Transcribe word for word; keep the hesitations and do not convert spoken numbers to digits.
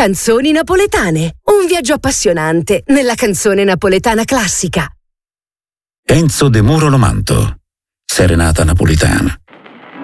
Canzoni napoletane. Un viaggio appassionante nella canzone napoletana classica. Enzo De Muro Lomanto. Serenata napolitana.